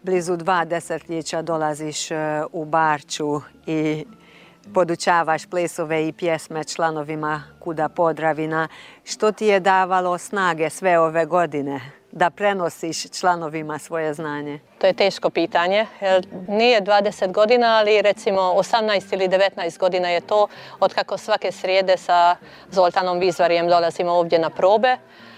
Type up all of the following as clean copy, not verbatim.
blizu 2 desetljeća dolaziš u Barču i podučavaš plesove i pjesme članovima Kuda Podravina. Što ti je davalo snage sve ove godine da prenosiš članovima svoje znanje? To je teško pitanje, jer nije 20 godina, ali recimo 18 ili 19 godina je to otkako svake srijede sa Zoltanom Vizvarijem dolazimo ovdje na probe.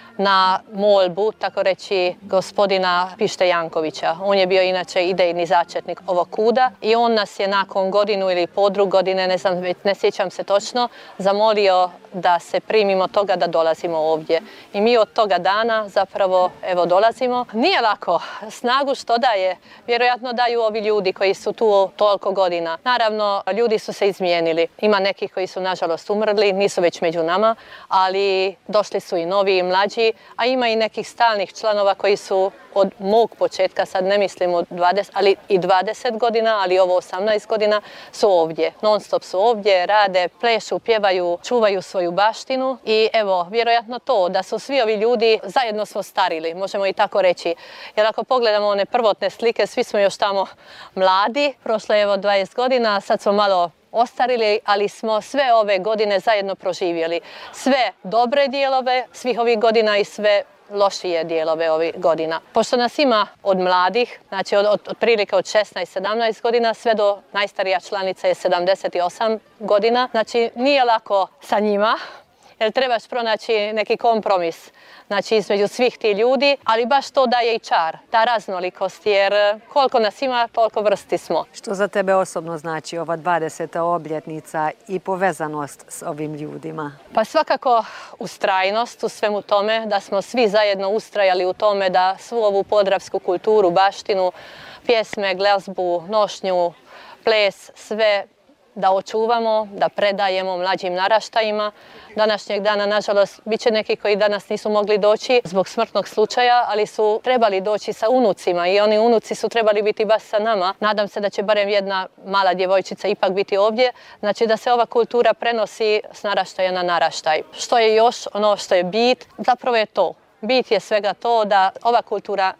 Na molbu, tako reći, gospodina Pište Jankovića. On je bio inače idejni začetnik ovog kuda i on nas je nakon godinu ili podru godine, ne znam, ne sjećam se točno, zamolio da se primimo toga da dolazimo ovdje. I mi od toga dana zapravo evo dolazimo. Nije lako, snagu što daje, vjerojatno daju ovi ljudi koji su tu toliko godina. Naravno, ljudi su se izmijenili. Ima nekih koji su nažalost umrli, nisu već među nama, ali došli su i novi i mlađi, a ima i nekih stalnih članova koji su od mog početka, sad ne mislim od 20, ali i 20 godina, ali ovo 18 godina su ovdje. Non stop su ovdje, rade, plešu, pjevaju, čuvaju svoju baštinu i evo, vjerojatno to da su svi ovi ljudi, zajedno smo starili, možemo i tako reći. Jer ako pogledamo one prvotne slike, svi smo još tamo mladi, prošlo je evo 20 godina, sad smo malo ostarili, ali smo sve ove godine zajedno proživjeli. Sve dobre dijelove svih ovih godina i sve lošije dijelove ovih godina. Pošto nas ima od mladih, znači otprilike od 16-17 godina, sve do najstarija članica je 78 godina. Znači nije lako sa njima, jer trebaš pronaći neki kompromis, znači između svih ti ljudi, ali baš to daje i čar, ta raznolikost, jer koliko nas ima, toliko vrsti smo. Što za tebe osobno znači ova 20. obljetnica i povezanost s ovim ljudima? Pa svakako ustrajnost u svemu tome, da smo svi zajedno ustrajali u tome da svu ovu podravsku kulturu, baštinu, pjesme, glazbu, nošnju, ples, sve da očuvamo, da predajemo mlađim naraštajima. Današnjeg dana, nažalost, bit će neki koji danas nisu mogli doći zbog smrtnog slučaja, ali su trebali doći sa unucima i oni unuci su trebali biti baš sa nama. Nadam se da će barem jedna mala djevojčica ipak biti ovdje, znači da se ova kultura prenosi s naraštaja na naraštaj. Što je još ono što je bit, zapravo je to. Bit je svega to da ova kultura